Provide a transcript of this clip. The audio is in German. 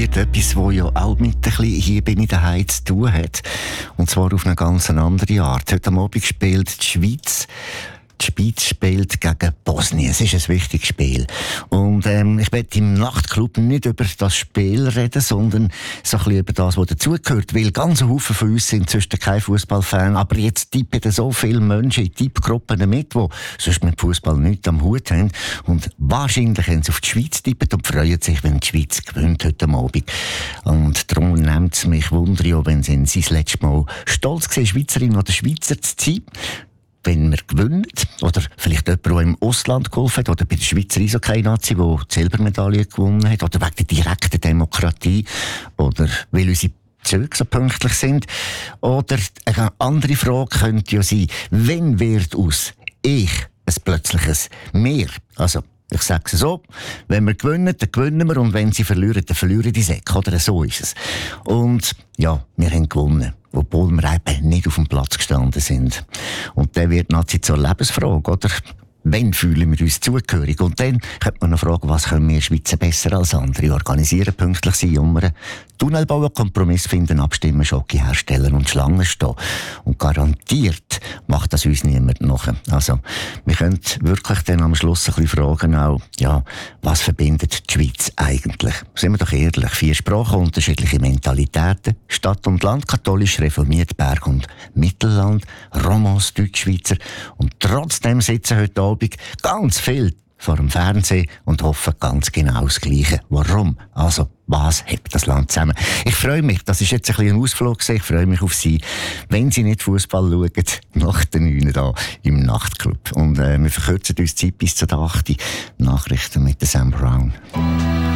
passiert etwas, das ja auch mit ein bisschen «Hier bin ich daheim» zu tun hat. Und zwar auf eine ganz andere Art. Heute Abend spielt die Schweiz. Die Schweiz spielt gegen Bosnien. Es ist ein wichtiges Spiel. Und ich werde im Nachtclub nicht über das Spiel reden, sondern so ein bisschen über das, was dazugehört. Weil ganz viele von uns sind inzwischen kein Fußballfan, aber jetzt tippen so viele Menschen in Tippgruppen mit, die sonst mit Fußball nichts am Hut haben. Und wahrscheinlich haben sie auf die Schweiz tippen und freuen sich, wenn die Schweiz gewinnt heute Abend. Und darum nimmt es mich Wunder, wenn sie das letzte Mal stolz waren, Schweizerin oder Schweizer zu sein. Wenn wir gewinnen, oder vielleicht jemand, der im Ausland geholfen hat, oder bei der Schweizer Eishockey-Nazi, die die Silbermedaille gewonnen hat, oder wegen der direkten Demokratie, oder weil unsere Züge so pünktlich sind. Oder eine andere Frage könnte ja sein, wenn wird aus ich ein plötzliches Mehr? Also, ich sage es so, wenn wir gewinnen, dann gewinnen wir, und wenn sie verlieren, dann verlieren die Säcke, oder so ist es. Und ja, wir haben gewonnen, obwohl wir eben nicht auf dem Platz gestanden sind. Und dann wird Nazi zur Lebensfrage, oder? Wann fühlen wir uns zugehörig? Und dann könnte man noch fragen, was können wir Schweizer besser als andere organisieren, pünktlich sein, jummern, Tunnel bauen, Kompromiss finden, abstimmen, Schocke herstellen und Schlangen stehen. Und garantiert macht das uns niemand nachher. Also, wir können wirklich dann am Schluss ein bisschen fragen auch, ja, was verbindet die Schweiz eigentlich? Sind wir doch ehrlich, 4 Sprachen, unterschiedliche Mentalitäten, Stadt und Land, katholisch, reformiert, Berg und Mittelland, Romans, Deutschschweizer. Und trotzdem sitzen heute Abend ganz viel vor dem Fernsehen und hoffen ganz genau das Gleiche. Warum? Also, was hebt das Land zusammen? Ich freue mich, das ist jetzt ein bisschen ein Ausflug, ich freue mich auf Sie, wenn Sie nicht Fußball schauen, nach den 9 da im Nachtclub. Und wir verkürzen uns Zeit bis zu der 8. Nachrichten mit Sam Brown.